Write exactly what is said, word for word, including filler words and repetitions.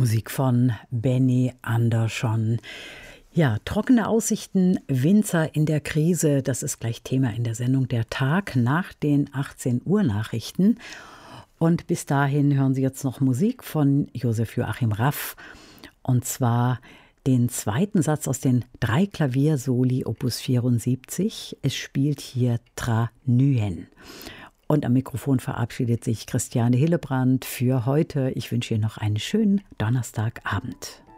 Musik von Benny Andersson. Ja, trockene Aussichten, Winzer in der Krise, das ist gleich Thema in der Sendung Der Tag nach den achtzehn Uhr Nachrichten. Und bis dahin hören Sie jetzt noch Musik von Josef Joachim Raff. Und zwar den zweiten Satz aus den drei Klaviersoli Opus vierundsiebzig. Es spielt hier Tra Nguyen. Und am Mikrofon verabschiedet sich Christiane Hillebrand für heute. Ich wünsche Ihnen noch einen schönen Donnerstagabend.